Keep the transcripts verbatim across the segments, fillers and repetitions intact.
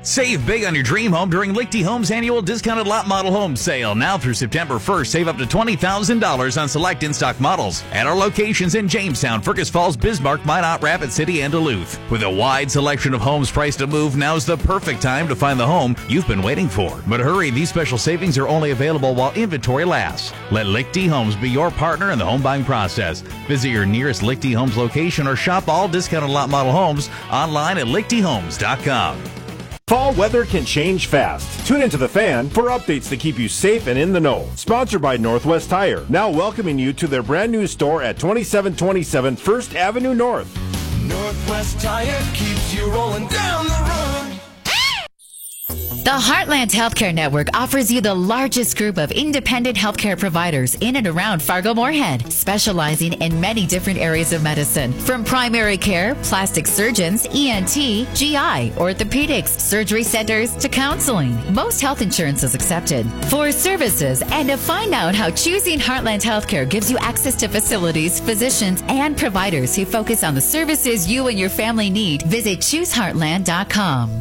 Save big on your dream home during Lichty Homes annual discounted lot model home sale. Now through September first, save up to twenty thousand dollars on select in-stock models at our locations in Jamestown, Fergus Falls, Bismarck, Minot, Rapid City, and Duluth. With a wide selection of homes priced to move, now's the perfect time to find the home you've been waiting for. But hurry, these special savings are only available while inventory lasts. Let Lichty Homes be your partner in the home buying process. Visit your nearest Lichty Homes location or shop all discounted lot model homes online at lichty homes dot com. Fall weather can change fast. Tune into The Fan for updates to keep you safe and in the know. Sponsored by Northwest Tire, now welcoming you to their brand new store at twenty-seven twenty-seven First Avenue North. Northwest Tire keeps you rolling down the road. The Heartland Healthcare Network offers you the largest group of independent healthcare providers in and around Fargo-Moorhead, specializing in many different areas of medicine, from primary care, plastic surgeons, E N T, G I, orthopedics, surgery centers, to counseling. Most health insurance is accepted. For services and to find out how choosing Heartland Healthcare gives you access to facilities, physicians, and providers who focus on the services you and your family need, visit choose heartland dot com.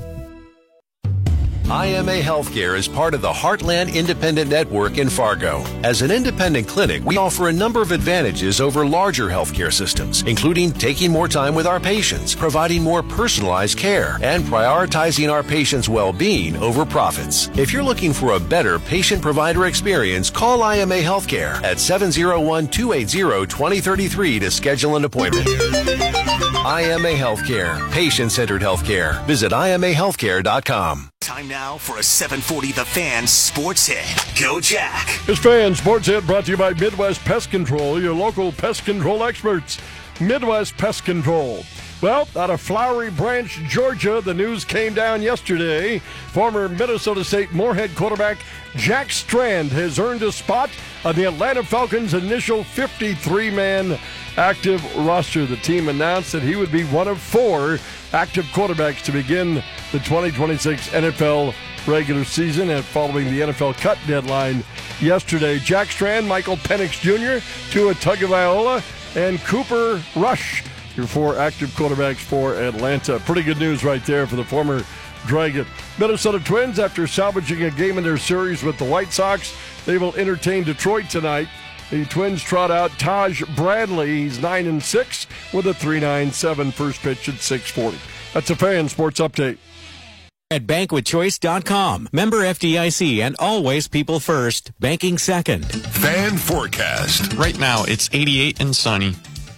I M A Healthcare is part of the Heartland Independent Network in Fargo. As an independent clinic, we offer a number of advantages over larger healthcare systems, including taking more time with our patients, providing more personalized care, and prioritizing our patients' well-being over profits. If you're looking for a better patient-provider experience, call I M A Healthcare at seven oh one, two eight zero, two oh three three to schedule an appointment. I M A Healthcare, patient-centered healthcare. Visit I M A healthcare dot com. Time now for a seven forty The Fan Sports Hit. Go Jack. This Fan Sports Hit brought to you by Midwest Pest Control, your local pest control experts. Midwest Pest Control. Well, out of Flowery Branch, Georgia, the news came down yesterday. Former Minnesota State Moorhead quarterback Jack Strand has earned a spot on the Atlanta Falcons' initial fifty-three man active roster. The team announced that he would be one of four active quarterbacks to begin the twenty twenty-six N F L regular season, and following the N F L cut deadline yesterday. Jack Strand, Michael Penix Junior, Tua Tagovailoa, and Cooper Rush, your four active quarterbacks for Atlanta. Pretty good news right there for the former Dragon. Minnesota Twins, after salvaging a game in their series with the White Sox, they will entertain Detroit tonight. The Twins trot out Taj Bradley. He's nine and six with a three ninety-seven first pitch at six forty. That's a Fan Sports Update. At bank with choice dot com. Member F D I C and always people first. Banking second. Fan forecast. Right now it's eighty-eight and sunny.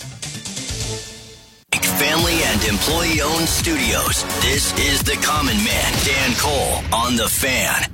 Family and employee-owned studios. This is the Common Man, Dan Cole, on The Fan.